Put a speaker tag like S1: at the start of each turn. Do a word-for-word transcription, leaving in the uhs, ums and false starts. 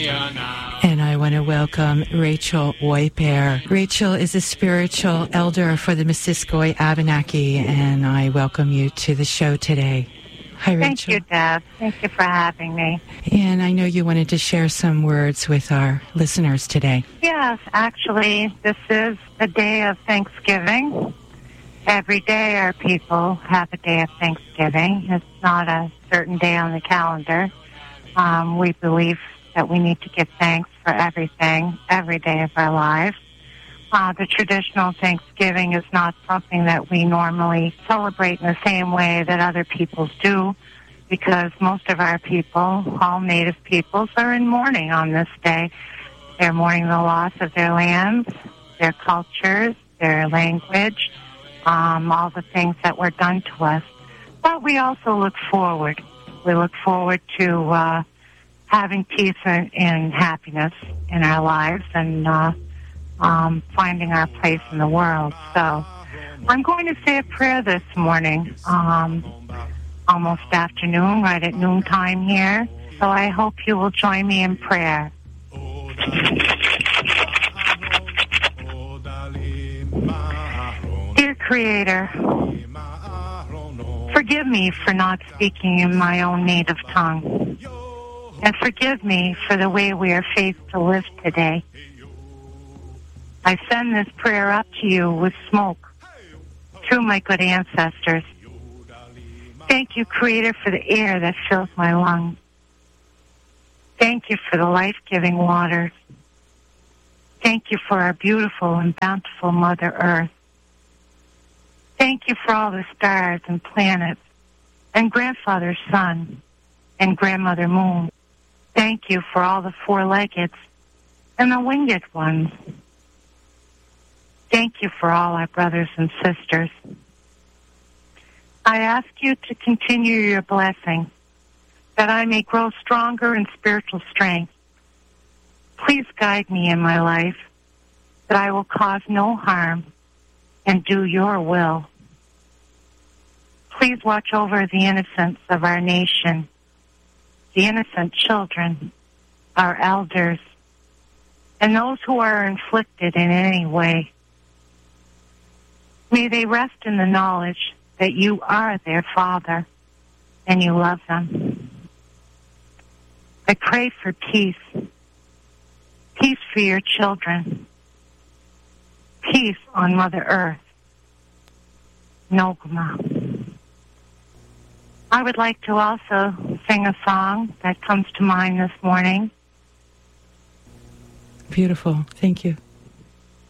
S1: And I want to welcome Rachel Whitebear. Rachel is a spiritual elder for the Missisquoi Abenaki, and I welcome you to the show today. Hi, Rachel.
S2: Thank you, Deb. Thank you for having me.
S1: And I know you wanted to share some words with our listeners today.
S2: Yes, actually, this is a day of Thanksgiving. Every day our people have a day of Thanksgiving. It's not a certain day on the calendar. Um, we believe that we need to give thanks for everything, every day of our lives. Uh, the traditional Thanksgiving is not something that we normally celebrate in the same way that other peoples do, because most of our people, all Native peoples, are in mourning on this day. They're mourning the loss of their lands, their cultures, their language, um, all the things that were done to us. But we also look forward. We look forward to uh, having peace and, and happiness in our lives, and uh, um, finding our place in the world. So I'm going to say a prayer this morning, um, almost afternoon, right at noontime here. So I hope you will join me in prayer. Dear Creator, forgive me for not speaking in my own native tongue. And forgive me for the way we are faced to live today. I send this prayer up to you with smoke through my good ancestors. Thank you, Creator, for the air that fills my lungs. Thank you for the life-giving waters. Thank you for our beautiful and bountiful Mother Earth. Thank you for all the stars and planets and Grandfather Sun and Grandmother Moon. Thank you for all the four-leggeds and the winged ones. Thank you for all our brothers and sisters. I ask you to continue your blessing, that I may grow stronger in spiritual strength. Please guide me in my life, that I will cause no harm and do your will. Please watch over the innocents of our nation, the innocent children, our elders, and those who are inflicted in any way. May they rest in the knowledge that you are their Father and you love them. I pray for peace, peace for your children, peace on Mother Earth. Nogma. I would like to also sing a song that comes to mind this morning.
S1: Beautiful. Thank you.